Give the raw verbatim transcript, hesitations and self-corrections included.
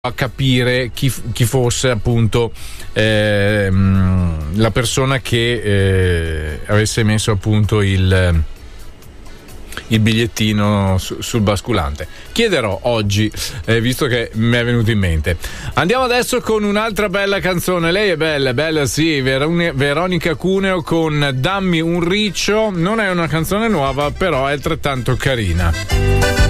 a capire chi, chi fosse appunto ehm, la persona che eh, avesse messo appunto il il bigliettino su, sul basculante. Chiederò oggi, eh, visto che mi è venuto in mente. Andiamo adesso con un'altra bella canzone. Lei è bella, bella sì, Ver- Veronica Cuneo con Dammi un riccio. Non è una canzone nuova, però è altrettanto carina.